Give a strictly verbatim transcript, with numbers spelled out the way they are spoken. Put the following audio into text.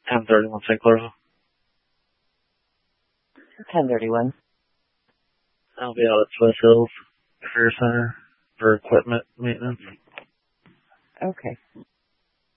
ten thirty-one Saint Clairsville. ten thirty-one. I'll be out at Swiss Hills Career Center for equipment maintenance. Okay.